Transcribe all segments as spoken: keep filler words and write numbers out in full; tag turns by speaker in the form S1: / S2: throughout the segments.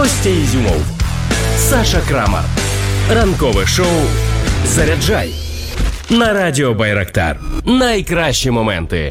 S1: Костя Ізюмов, Саша Крамар. Ранкове шоу «Заряджай» на радіо Байрактар. Найкращі моменти.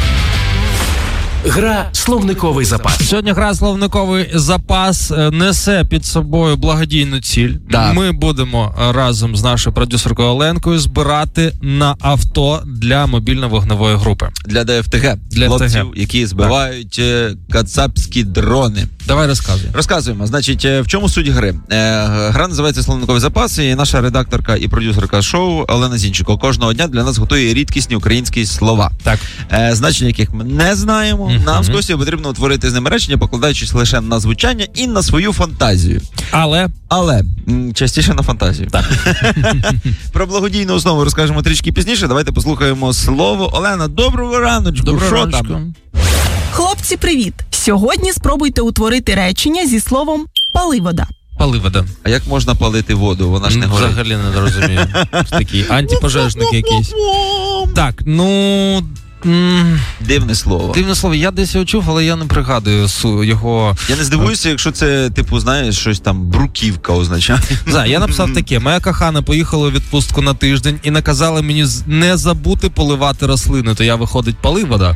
S1: Гра «Словниковий запас».
S2: Сьогодні гра «Словниковий запас» несе під собою благодійну ціль.
S3: Да.
S2: Ми будемо разом з нашою продюсеркою Оленкою збирати на авто для мобільно-вогневої групи.
S3: Для ДФТГ.
S2: Для
S3: хлопців,
S2: ФТГ.
S3: які збивають е, кацапські дрони.
S2: Давай розказуй.
S3: Розказуємо. Значить, в чому суть гри? Е, гра називається «Словниковий запас», і наша редакторка і продюсерка шоу Олена Зінченко кожного дня для нас готує рідкісні українські слова.
S2: Так.
S3: Е, значення яких ми не знаємо.
S2: Mm-hmm.
S3: Нам з Костю потрібно утворити з ними речення, покладаючись лише на звучання і на свою фантазію.
S2: Але?
S3: Але м, частіше на фантазію.
S2: Так.
S3: Про благодійну основу розкажемо трішки пізніше. Давайте послухаємо слово. Олена, доброго раночку.
S2: Доброго
S3: Що
S2: раночку.
S3: там?
S4: Хлопці, привіт! Сьогодні спробуйте утворити речення зі словом «паливода».
S2: Паливода.
S3: А як можна палити воду? Вона ж не горить.
S2: Взагалі не розумію. Такий антипожежник якийсь. Так, ну... М-
S3: Дивне слово.
S2: Дивне слово, я десь його чув, але я не пригадую су- його...
S3: Я не здивуюся, якщо це, типу, знаєш, щось там бруківка означає.
S2: За, я написав таке. Моя кохана поїхала у відпустку на тиждень і наказала мені з- не забути поливати рослини, то я, виходить, паливода.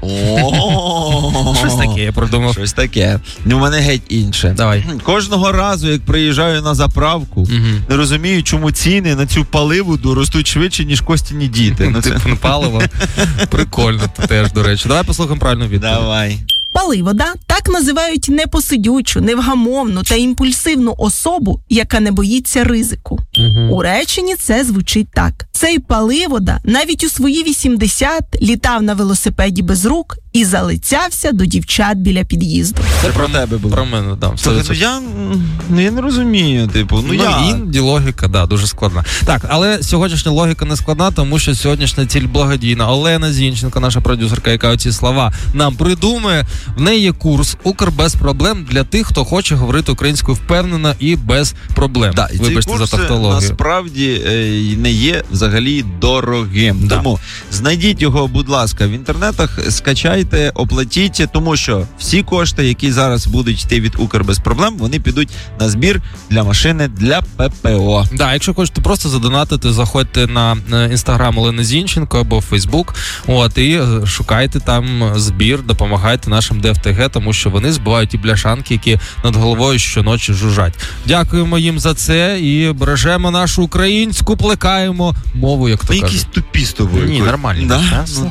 S2: Щось таке я придумав.
S3: Щось таке. Ну, в мене геть інше.
S2: Давай.
S3: Кожного разу, як приїжджаю на заправку,
S2: Мгм.
S3: не розумію, чому ціни на цю паливоду ростуть швидше, ніж Костіні діти. Ну, це...
S2: Типу паливо. Прикольно теж, до речі. Давай послухаємо правильну відповідь.
S3: Давай.
S4: Паливода так називають непосидючу, невгамовну та імпульсивну особу, яка не боїться ризику.
S2: Мгм.
S4: У реченні це звучить так. Цей паливода навіть у свої вісімдесят літав на велосипеді без рук і залицявся до дівчат біля під'їзду.
S3: Це про тебе було.
S2: Про мене, да.
S3: Слухай, ну я, ну я не розумію, типу, ну,
S2: Ну,
S3: я...
S2: іноді логіка, да, дуже складна. Так, але сьогоднішня логіка не складна, тому що сьогоднішня ціль благодійна. Олена Зінченко, наша продюсерка, яка оці слова нам придумує, в неї є курс «Укр без проблем» для тих, хто хоче говорити українською впевнено і без проблем.
S3: Да, і
S2: Вибачте
S3: цей курс
S2: за тавтологію.
S3: насправді е, не є взагалі дорогим.
S2: Да.
S3: Тому знайдіть його, будь ласка, в інтернетах, скачайте, оплатіть, тому що всі кошти, які зараз будуть йти від «Укр без проблем», вони підуть на збір для машини для ППО.
S2: Да, якщо хочете просто задонатити, заходьте на інстаграм Олени Зінченко або Фейсбук, от, і шукайте там збір, допомагайте нашим ДФТГ, тому що вони збивають ті бляшанки, які над головою щоночі жужжать. Дякуємо їм за це і бережемо нашу українську, плекаємо мову, як то
S3: Ми
S2: кажуть.
S3: якісь тупі з тобою.
S2: Ні, нормально.
S3: Да?
S2: Ну,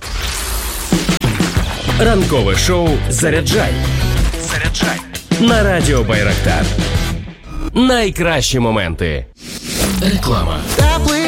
S1: Ранкове шоу «Заряджай». Заряджай на радіо Байрактар. Найкращі моменти. Реклама.